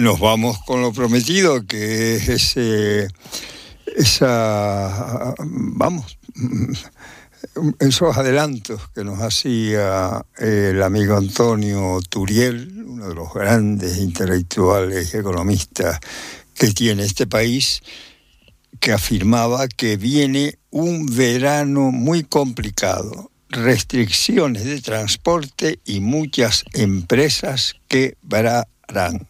nos vamos con lo prometido, que es esos adelantos que nos hacía el amigo Antonio Turiel, uno de los grandes intelectuales y economistas que tiene este país, que afirmaba que viene un verano muy complicado, restricciones de transporte y muchas empresas quebrarán.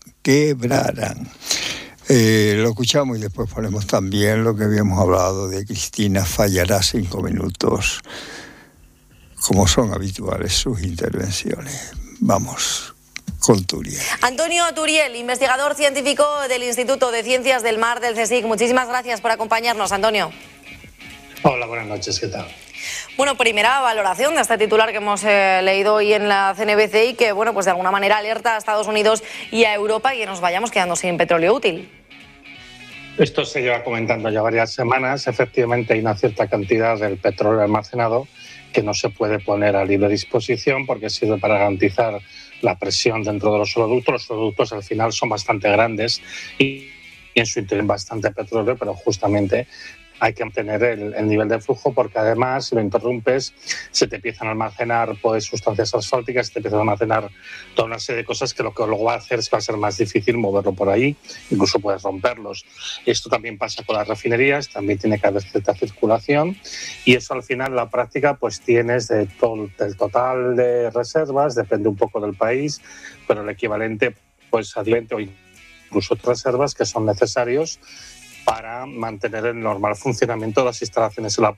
Lo escuchamos y después ponemos también lo que habíamos hablado de Cristina fallará 5 minutos, como son habituales sus intervenciones. Vamos con Turiel. Antonio Turiel, investigador científico del Instituto de Ciencias del Mar del CSIC. Muchísimas gracias por acompañarnos, Antonio. Hola, buenas noches, ¿qué tal? Bueno, primera valoración de este titular que hemos leído hoy en la CNBC y que, bueno, pues de alguna manera alerta a Estados Unidos y a Europa y que nos vayamos quedando sin petróleo útil. Esto se lleva comentando ya varias semanas. Efectivamente, hay una cierta cantidad del petróleo almacenado que no se puede poner a libre disposición porque sirve para garantizar la presión dentro de los oleoductos. Los oleoductos al final son bastante grandes y en su interior bastante petróleo, pero justamente hay que mantener el nivel de flujo porque además si lo interrumpes se te empiezan a almacenar sustancias asfálticas, se te empiezan a almacenar toda una serie de cosas que lo que luego va a hacer es que va a ser más difícil moverlo por ahí, incluso puedes romperlos. Esto también pasa con las refinerías, también tiene que haber cierta circulación y eso al final en la práctica pues tienes del total de reservas, depende un poco del país, pero el equivalente pues a 20 o incluso reservas que son necesarios para mantener el normal funcionamiento de las instalaciones. En la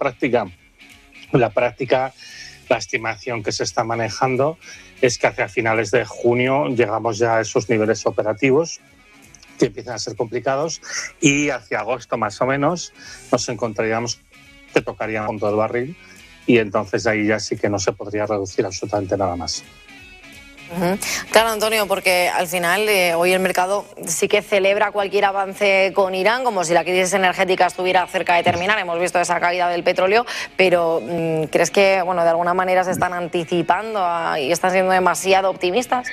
práctica, la estimación que se está manejando es que hacia finales de junio llegamos ya a esos niveles operativos que empiezan a ser complicados y hacia agosto más o menos nos encontraríamos que tocaría el fondo del barril y entonces ahí ya sí que no se podría reducir absolutamente nada más. Claro, Antonio, porque al final hoy el mercado sí que celebra cualquier avance con Irán, como si la crisis energética estuviera cerca de terminar. Hemos visto esa caída del petróleo, pero ¿crees que de alguna manera se están anticipando y están siendo demasiado optimistas?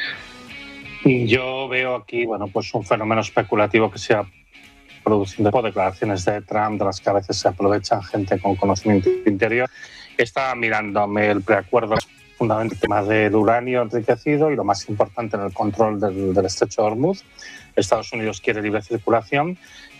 Yo veo aquí pues un fenómeno especulativo que se ha produciendo por declaraciones de Trump, de las que a veces se aprovechan gente con conocimiento interior. Estaba mirándome el preacuerdo, fundamentalmente el tema del uranio enriquecido y lo más importante en el control del estrecho de Hormuz. Estados Unidos quiere libre circulación